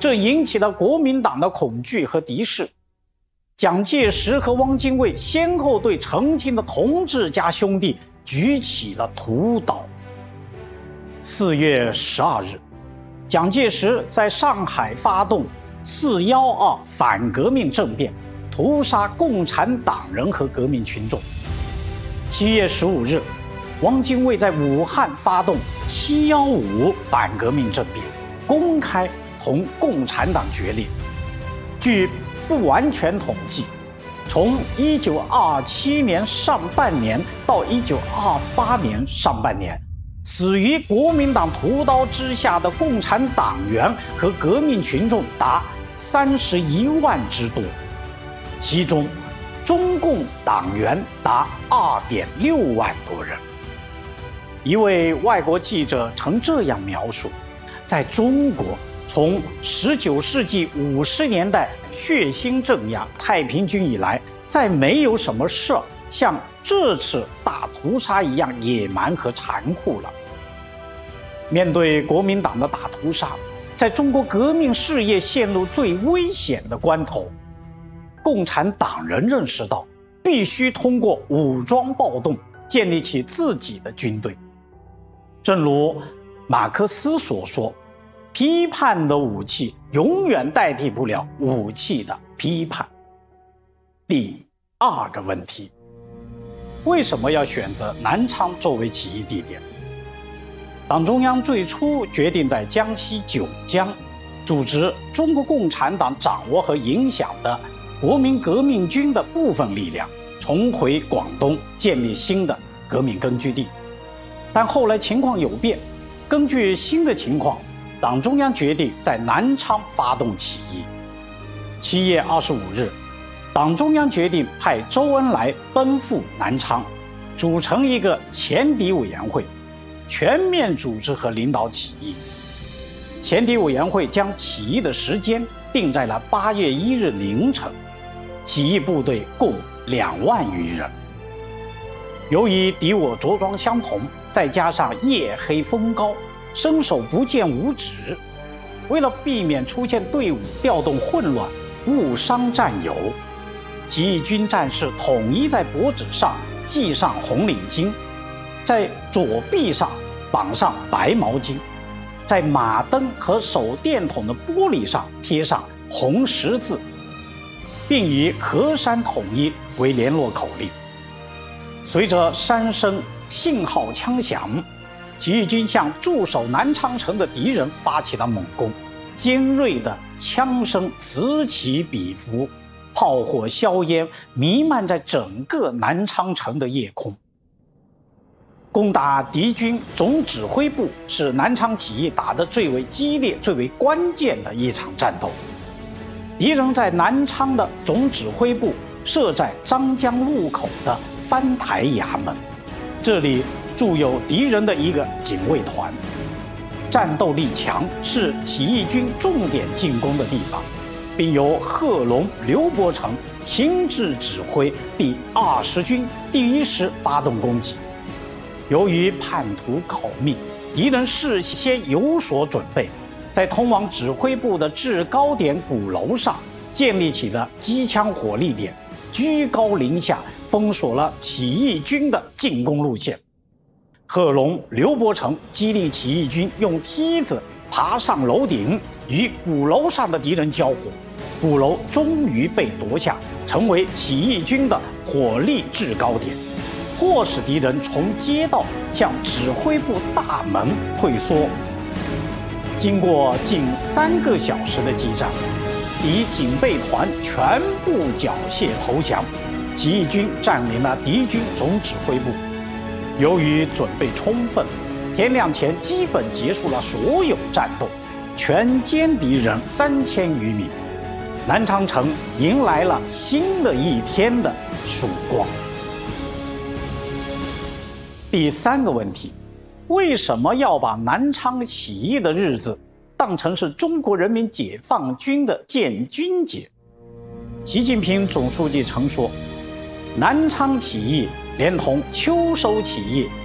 这引起了国民党的恐惧和敌视。蒋介石和汪精卫先后对陈清的同志家兄弟举起了屠刀。4月12日，蒋介石在上海发动412反革命政变，屠杀共产党人和革命群众。7月15日，汪精卫在武汉发动715反革命政变，公开同共产党决裂。据不完全统计，从1927年上半年到1928年上半年，死于国民党屠刀之下的共产党员和革命群众达31万之多，其中中共党员达2.6万多人。一位外国记者曾这样描述，在中国，从19世纪50年代血腥镇压太平军以来，再没有什么事像这次大屠杀一样野蛮和残酷了。面对国民党的大屠杀，在中国革命事业陷入最危险的关头，共产党人认识到必须通过武装暴动建立起自己的军队。正如马克思所说，批判的武器永远代替不了武器的批判。第2个问题，为什么要选择南昌作为起义地点？党中央最初决定在江西九江组织中国共产党掌握和影响的国民革命军的部分力量，重回广东建立新的革命根据地。但后来情况有变，根据新的情况，党中央决定在南昌发动起义。7月25日，党中央决定派周恩来奔赴南昌，组成一个前敌委员会，全面组织和领导起义。前敌委员会将起义的时间定在了8月1日凌晨，起义部队共2万余人。由于敌我着装相同，再加上夜黑风高，伸手不见五指，为了避免出现队伍调动混乱，误伤战友，起义军战士统一在脖子上系上红领巾，在左臂上绑上白毛巾，在马灯和手电筒的玻璃上贴上红十字，并以河山统一为联络口令。随着3声信号枪响，起义军向驻守南昌城的敌人发起了猛攻，尖锐的枪声此起彼伏，炮火硝烟弥漫在整个南昌城的夜空。攻打敌军总指挥部是南昌起义打得最为激烈、最为关键的一场战斗。敌人在南昌的总指挥部设在张江路口的翻台衙门，这里驻有敌人的一个警卫团，战斗力强，是起义军重点进攻的地方，并由贺龙、刘伯承亲自指挥第20军第1师发动攻击。由于叛徒考密，敌人事先有所准备，在通往指挥部的制高点鼓楼上建立起了机枪火力点，居高临下封锁了起义军的进攻路线。贺龙、刘伯承激励起义军用梯子爬上楼顶，与鼓楼上的敌人交火，鼓楼终于被夺下，成为起义军的火力制高点，迫使敌人从街道向指挥部大门退缩。经过近3个小时的激战，敌警备团全部缴械投降，起义军占领了敌军总指挥部。由于准备充分，天亮前基本结束了所有战斗，全歼敌人3000余名，南昌城迎来了新的一天的曙光。第3个问题，为什么要把南昌起义的日子当成是中国人民解放军的建军节？习近平总书记曾说，南昌起义连同秋收起义